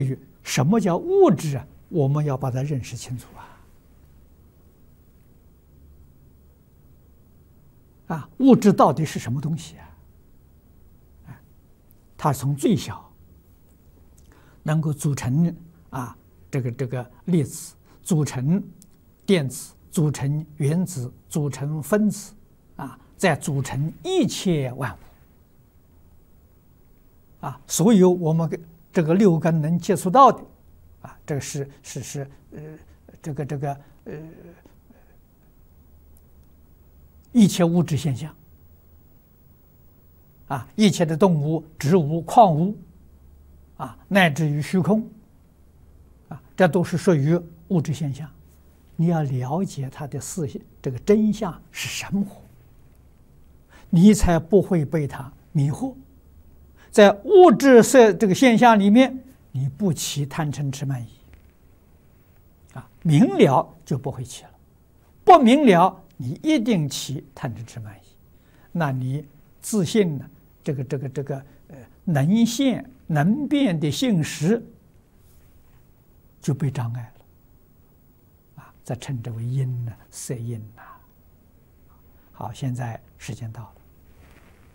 什么叫物质啊？我们要把它认识清楚物质到底是什么东西它从最小能够组成这个粒子，组成电子，组成原子，组成分子再组成一切万物所有我们这个六根能接触到的这个是一切物质现象一切的动物、植物、矿物乃至于虚空这都是属于物质现象。你要了解它的这个真相是什么，你才不会被它迷惑。在物质这个现象里面，你不起贪嗔痴慢疑明了就不会起了，不明了你一定起贪嗔痴慢疑，那你自信呢？这个能现能变的性识就被障碍了这称之为因呢，色因好，现在时间到了。